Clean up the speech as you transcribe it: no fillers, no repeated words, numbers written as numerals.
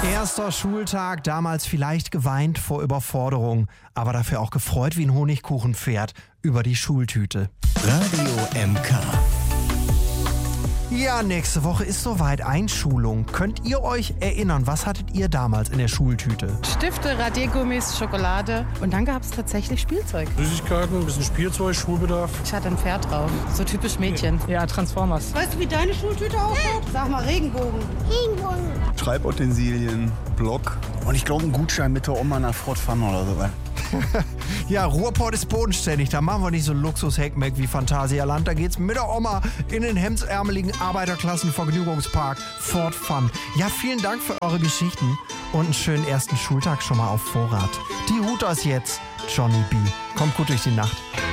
Erster Schultag, damals vielleicht geweint vor Überforderung, aber dafür auch gefreut wie ein Honigkuchenpferd über die Schultüte. Radio MK. Ja, nächste Woche ist soweit Einschulung. Könnt ihr euch erinnern, was hattet ihr damals in der Schultüte? Stifte, Radiergummis, Schokolade und dann gab es tatsächlich Spielzeug. Süßigkeiten, ein bisschen Spielzeug, Schulbedarf. Ich hatte ein Pferd drauf, so typisch Mädchen. Ja, Transformers. Weißt du, wie deine Schultüte ausschaut? Sag mal, Regenbogen. Schreibutensilien, Block und ich glaube einen Gutschein mit der Oma nach Fort Fun oder so. Ja, Ruhrpott ist bodenständig. Da machen wir nicht so Luxus-Heckmeck wie Phantasialand. Da geht's mit der Oma in den hemdsärmeligen Arbeiterklassen-Vergnügungspark Fort Fun. Ja, vielen Dank für eure Geschichten und einen schönen ersten Schultag schon mal auf Vorrat. Die Hooters jetzt, Johnny B. Kommt gut durch die Nacht.